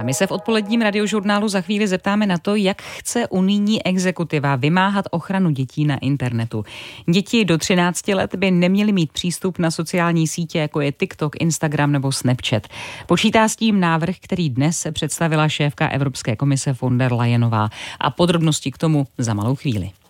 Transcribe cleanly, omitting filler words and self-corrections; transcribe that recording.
A my se v odpoledním radiožurnálu za chvíli zeptáme na to, jak chce unijní exekutiva vymáhat ochranu dětí na internetu. Děti do 13 let by neměly mít přístup na sociální sítě, jako je TikTok, Instagram nebo Snapchat. Počítá s tím návrh, který dnes představila šéfka Evropské komise von der Leyenová. A podrobnosti k tomu za malou chvíli.